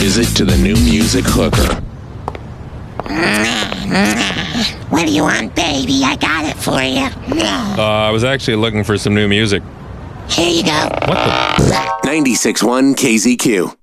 visit to the New Music Hooker. What do you want, baby? I got it for you. I was actually looking for some new music. Here you go. What the? 96.1 KZQ.